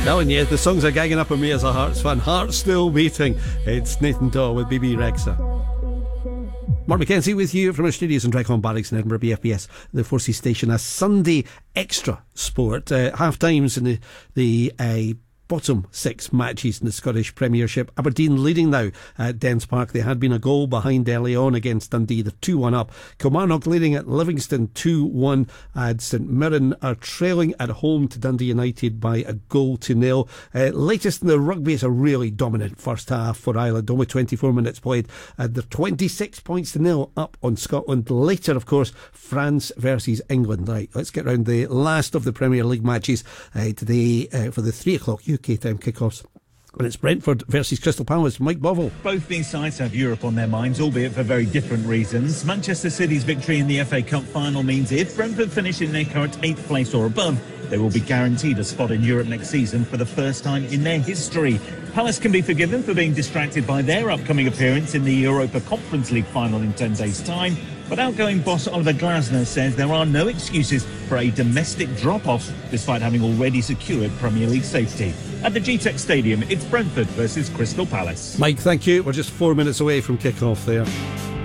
Telling you, the songs are gagging up on me as a Hearts fan. Hearts still beating. It's Nathan Dawe with BB Rexa. Mark McKenzie with you from our studios in Dreghorn Barracks in Edinburgh, BFBS, the 4C station. A Sunday extra sport. Half times in the bottom 6 matches in the Scottish Premiership. Aberdeen leading now at Dens Park. They had been a goal behind early on against Dundee. They're 2-1 up. Kilmarnock leading at Livingston 2-1. And St Mirren are trailing at home to Dundee United by a 0-0. Latest in the rugby is a really dominant first half for Ireland. Only 24 minutes played. They're 26 points to 0 up on Scotland. Later, of course, France versus England. Right, let's get round the last of the Premier League matches today for the 3 o'clock UK time kickoffs. And it's Brentford versus Crystal Palace. Mike Bovell. Both these sides have Europe on their minds, albeit for very different reasons. Manchester City's victory in the FA Cup final means if Brentford finish in their current 8th place or above, they will be guaranteed a spot in Europe next season for the first time in their history. Palace can be forgiven for being distracted by their upcoming appearance in the Europa Conference League final in 10 days' time. But outgoing boss Oliver Glasner says there are no excuses for a domestic drop-off, despite having already secured Premier League safety. At the GTEC Stadium, it's Brentford versus Crystal Palace. Mike, thank you. We're just 4 minutes away from kick-off there.